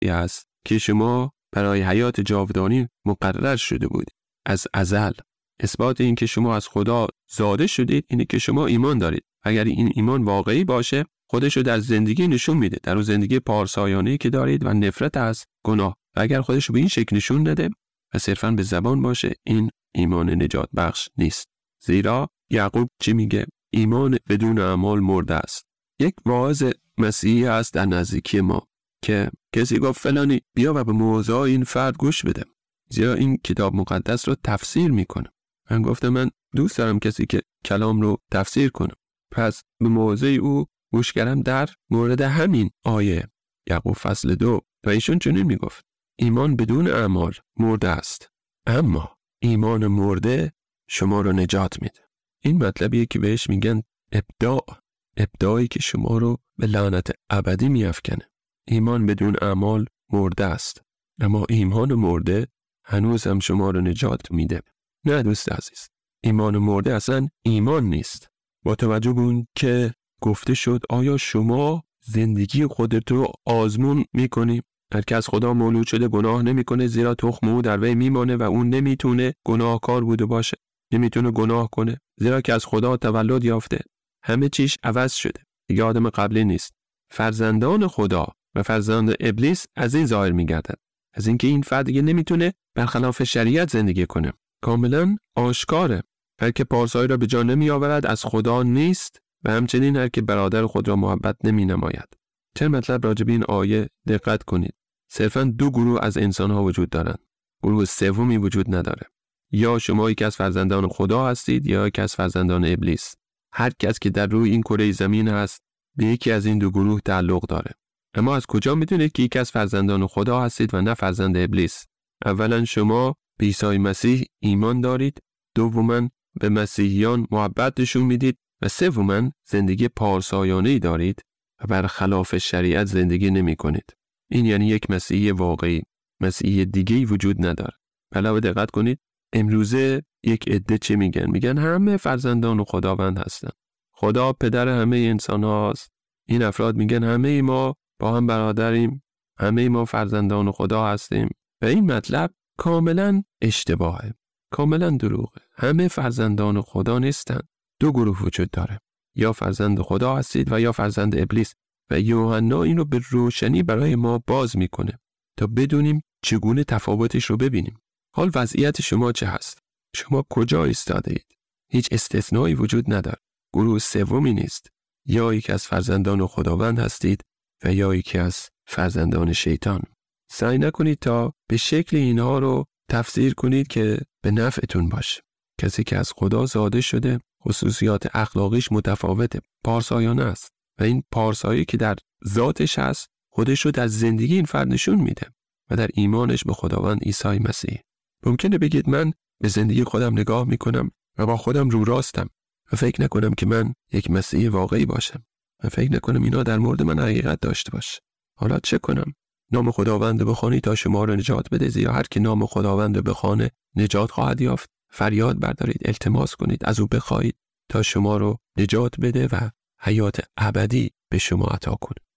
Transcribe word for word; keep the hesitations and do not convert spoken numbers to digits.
است که شما برای حیات جاودانی مقرر شده بودید از ازل. اثبات این که شما از خدا زاده شدید اینه که شما ایمان دارید. اگر این ایمان واقعی باشه خودشو در زندگی نشون میده، در اون زندگی پارسایانه‌ای که دارید و نفرت از گناه. و اگر خودشو به این شکل نشون نده و صرفاً به زبان باشه، این ایمان نجات بخش نیست. زیرا یعقوب چی میگه؟ ایمان بدون اعمال مرده است. یک واعظ مسیحی هست در نزدیکی ما که کسی گفت فلانی بیا و به موعظه این فرد گوش بده، زیرا این کتاب مقدس رو تفسیر میکنه. من گفتم من دوست دارم کسی که کلام رو تفسیر کنه. پس به موعظه او گوش کردم در مورد همین آیه یعقوب فصل دو و ایشون چنین میگفت: ایمان بدون اعمال مرده است، اما ایمان مرده شما رو نجات میده. این مطلبیه که بهش میگن ابداع، ابداعی که شما رو به لعنت ابدی میافکنه. ایمان بدون اعمال مرده است، اما ایمان مرده هنوز هم شما رو نجات میده. نه دوست عزیز، ایمان مرده اصلا ایمان نیست. با توجه به اون که گفته شد آیا شما زندگی خودت رو آزمون میکنی؟ هر که از خدا مولود شده گناه نمیکنه، زیرا تخم او در وی میمانه و اون نمیتونه گناهکار بوده باشه، نمیتونه گناه کنه، زیرا که از خدا تولد یافته. همه چیش عوض شده، دیگه آدم قبلی نیست. فرزندان خدا و فرزند ابلیس از این ظاهر میگردن، از اینکه این فرد دیگه نمیتونه برخلاف شریعت زندگی کنه. کاملا آشکاره هر که پارسایی را به جا نمی آورد از خدا نیست و همچنین هر که برادر خود را محبت نمی نماید. چه مطلب راجب این آیه دقت کنید. صرفاً دو گروه از انسان ها وجود دارند. گروه سومی وجود نداره. یا شما یکی از فرزندان خدا هستید یا یکی از فرزندان ابلیس. هر کس که در روی این کره زمین هست به یکی از این دو گروه تعلق داره. اما از کجا میدونید که یکی از فرزندان خدا هستید و نه فرزند ابلیس؟ اولا شما به عیسی مسیح ایمان دارید، دوما به مسیحیان محبت نشون میدید و سوما زندگی پارسایانه‌ای دارید و برخلاف شریعت زندگی نمی کنید. این یعنی یک مسیحی واقعی. مسیحی دیگه‌ای وجود نداره. علاوه دقت کنید امروزه یک عده چه میگن؟ میگن همه فرزندان خداوند هستن. خدا پدر همه انسان هاست. این افراد میگن همه ما با هم برادریم، همه ما فرزندان خدا هستیم. و این مطلب کاملا اشتباهه، کاملا دروغه. همه فرزندان خدا نیستن. دو گروه وجود داره، یا فرزند خدا هستید و یا فرزند ابلیس. و یوحنا اینو به روشنی برای ما باز میکنه تا بدونیم چگونه تفاوتش رو ببینیم. حال وضعیت شما چه هست؟ شما کجا ایستاده اید؟ هیچ استثنایی وجود نداره. گروه سومی نیست. یا یکی از فرزندان خداوند هستید و یا یکی از فرزندان شیطان. سعی نکنید تا به شکل اینها رو تفسیر کنید که به نفعتون باشه. کسی که از خدا زاده شده خصوصیات اخلاقیش متفاوته، پارسایانه است و این پارسایی که در ذاتش هست خودش رو در زندگی این فرد نشون میده و در ایمانش به خداوند عیسی مسیح. ممکنه بگید من به زندگی خودم نگاه میکنم و با خودم رو راستم و فکر نکنم که من یک مسیحی واقعی باشم و فکر نکنم اینا در مورد من حقیقت داشته باشه. حالا چه کنم؟ نام خداوند بخوانید تا شما رو نجات بده، زیرا هر که نام خداوند بخوانه نجات خواهد یافت. فریاد بردارید، التماس کنید، از او بخواهید تا شما رو نجات بده و حیات ابدی به شما عطا کنه.